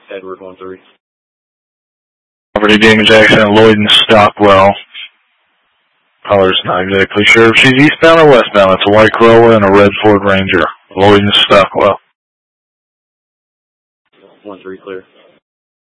Edward 1-3. Property damage accident, Lloyd and Stockwell. Caller's not exactly sure if she's eastbound or westbound. It's a white Corolla and a red Ford Ranger. Lloyd and Stockwell. 1-3 clear.